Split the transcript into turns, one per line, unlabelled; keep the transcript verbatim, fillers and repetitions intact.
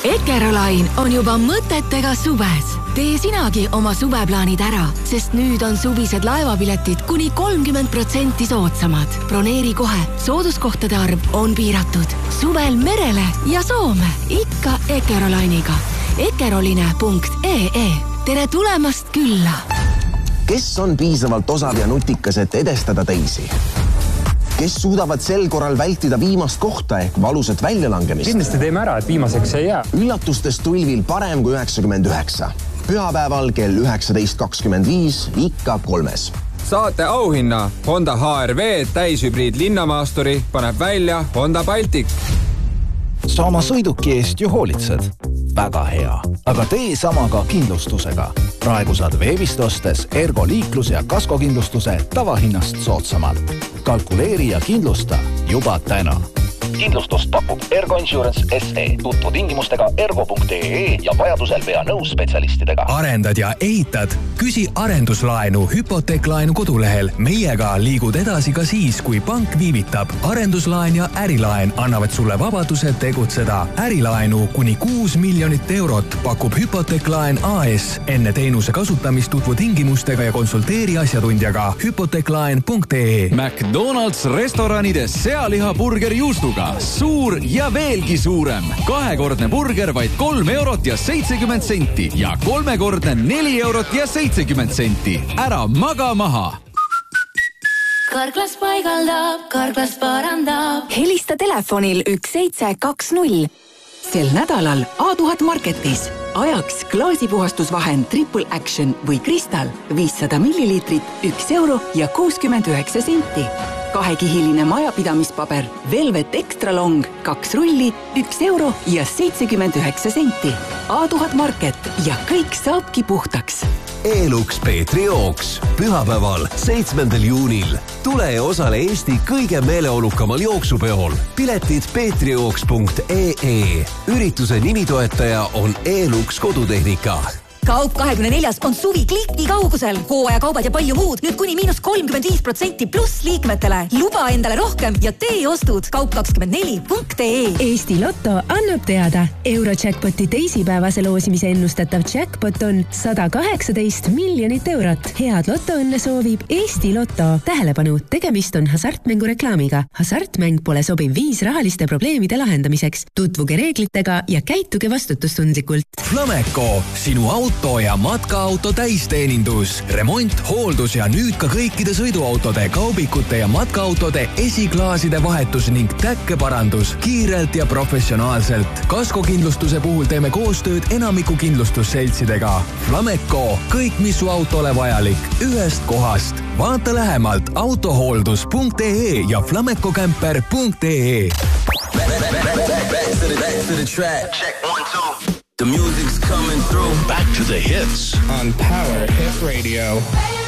Ekerolain on juba mõtetega suves. Tee sinagi oma suveplaanid ära, sest nüüd on suvised laevapiletid kuni kolmkümmend protsenti soodsamad. Broneeri kohe, sooduskohtade arv on piiratud. Suvel merele ja Soome, ikka Ekerolainiga. ekeroline punkt ee. Tere tulemast külla!
Kes on piisavalt osav ja nutikas, et edestada teisi? Kes suudavad sel korral vältida viimast kohta ehk valusat väljalangemist?
Kindlasti teeme ära, et viimaseks ei jää.
Üllatustest tulvil parem kui üheksakümmend üheksa. Pühapäeval kell üheksateist kakskümmend viis ikka kolmes.
Saate auhinna Honda H R V täishübriid linnamaasturi paneb välja Honda Baltic.
Sa oma sõiduki eest ju hoolitsed. Väga hea. Aga tee sama ka kindlustusega. Praegu saad veebist ostes Ergo liiklus- ja kaskokindlustuse tavahinnast soodsamalt. Kalkuleeri ja kindlusta juba täna.
Kindlustust pakub Ergo Insurance S E. Tutvu tingimustega ergo punkt ee ja vajadusel pea nõus spetsialistidega.
Arendad ja ehitad? Küsi arenduslaenu hüpoteeklaenu kodulehel. Meiega liigud edasi ka siis, kui pank viivitab. Arenduslaen ja ärilaen annavad sulle vabaduse tegutseda. Ärilaenu kuni kuus miljonit eurot pakub hüpoteeklaen A S. Enne teenuse kasutamist tutvu tingimustega ja konsulteeri asjatundjaga. hüpoteeklaen punkt ee.
McDonald's restoranides sealihaburger juustuga. Suur ja veelgi suurem. Kahekordne burger vaid kolm eurot ja seitsekümmend senti ja kolmekordne neli eurot ja seitsekümmend senti. Ära maga maha.
Karklas paigaldab, Karklas parandab.
Helista telefonil üks seitse kaks null.
Sel nädalal A tuhat Marketis. Ajaks klaasipuhastusvahend Triple Action või Kristal viissada milliliitrit üks euro ja kuuskümmend üheksa senti. Kahekihiline majapidamispaber Velvet Extra Long kaks rulli, üks euro ja seitsekümmend üheksa senti. A tuhat Market ja kõik saabki puhtaks.
E-Lux Peetri jooks. Pühapäeval, seitsmendal juunil. Tule ja osale Eesti kõige meeleolukamal jooksupeol. Piletid peetrijooks punkt ee. Ürituse nimitoetaja on E-Lux kodutehnika.
Kaup kahekümne neljas on suvi klikki kaugusel. Hooajakaubad ja palju muud. Nüüd kuni miinus kolmkümmend viis protsenti pluss liikmetele. Luba endale rohkem ja tee ostud. Kaup kakskümmend neli punkt ee.
Eesti Lotto annab teada. Eurojackpoti teisipäevase loosimise ennustatav jackpot on sada kaheksateist miljonit eurot. Head Lottoõnne soovib Eesti Lotto. Tähelepanu, tegemist on hasartmängu reklaamiga. Hasartmäng pole sobiv viis rahaliste probleemide lahendamiseks. Tutvuge reeglitega ja käituge vastutustundlikult.
Flameco, sinu auto ja matkaauto täisteenindus, remont, hooldus ja nüüd ka kõikide sõiduautode, kaubikute ja matkaautode esiklaaside vahetus ning täkkeparandus kiirelt ja professionaalselt. Kaskokindlustuse puhul teeme koostööd enamiku kindlustusseltsidega. Flameco, kõik mis su autole vajalik, ühest kohast. Vaata lähemalt autohooldus punkt ee ja flamecocamper punkt ee.
Back to the, back to the track. Check one, two. The music's coming through.
Back to the hits
on Power Hit Radio.